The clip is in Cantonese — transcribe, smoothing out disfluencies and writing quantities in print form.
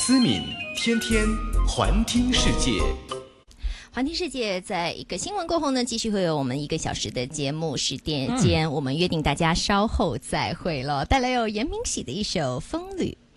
思敏天天环听世界。 环听世界在一个新闻过后呢，继续会有我们1个小时的节目10点间，我们约定大家稍后再会了。带来有严明喜的一首《风旅》。